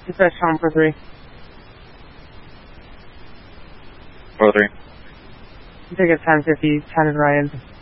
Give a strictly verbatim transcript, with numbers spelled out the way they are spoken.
Dispatch Tom for three. four three. Ticket ten fifty, ten is Ryan.